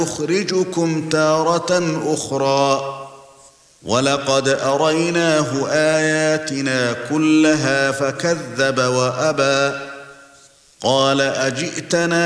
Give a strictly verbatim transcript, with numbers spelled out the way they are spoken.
يخرجكم تارة أخرى ولقد أريناه آياتنا كلها فكذب وأبى قال أجئتنا